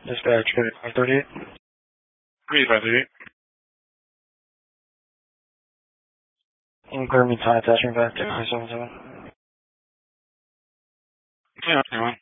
Dispatch 538. 3538. Clear me time attachment back to 977. Yeah, anyone.